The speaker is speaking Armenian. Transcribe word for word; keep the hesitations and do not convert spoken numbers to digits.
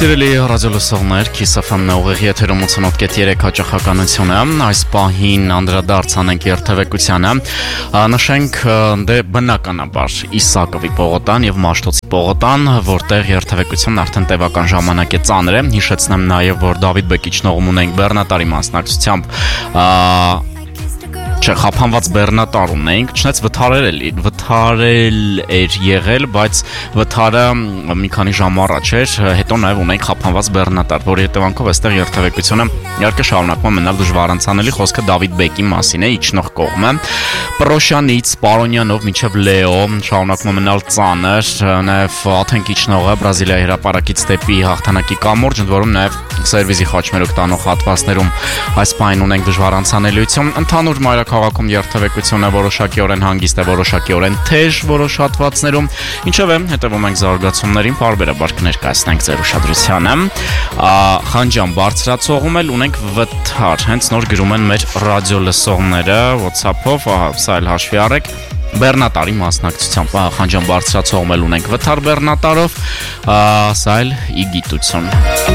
Սիրելի ռադիոլսողներ, Kiss F M-ն ուղիղ եթերում ութանոթ կեթ երեք հաճախականությունը, այս պահին անդրադարձանենք երթևեկությանը, նշենք դե բնականաբար Իսակովի պողոտան եւ Մաշտոցի պողոտան, որտեղ երթևեկությունն արդեն տևական ժամանակ է ծանր է, հիշեցնեմ նաեւ, որ Դավիթ Բեկիչնողում ունենք բեռնատարի մասնակցությամբ Չէ, խափանված բեռնատար ունենք, չնայած վթարել էլի, վթարել էր եղել, բայց վթարը մի քանի ժամ առաջ էր, հետո նաև ունենք խափանված բեռնատար, որի հետևանքով այստեղ երթևեկությունը իհարկե շարունակում է մնալ դժվարանցանելի, խոսքը Դավիթ Բեկի մասին է, իջնող կողմը, Պրոշյանից Պարոնյանով մինչև Լեո շարունակում է մնալ ծանր, նաև Աթենք իջնողը Բրազիլիայի հրապարակից դեպի հաղթանակի կամուրջ, ընդ որում նաև սերվիզի խաչմերուկ տանող հատվածներում այս պահին ունենք դժվարանցանելիություն, ընդհանուր մայրաքաղաքում երթևեկությունը որոշակիորեն հանգիստ է, որոշակիորեն թեժ որոշ հատվածներում, ինչով է հետևում ենք զարգացումներին, պարբերաբար կներկայացնենք ձեր ուշադրությանը, Խանջան բարձրացողում էլ ունենք վթար, հենց նոր գրում են մեր ռադիոլսողները WhatsApp-ով, սա էլ հաշվի առեք, բեռնատարի մասնակցությամբ, Խանջան բարձրացողում էլ ունենք վթար բեռնատարով, սա էլ ի գիտություն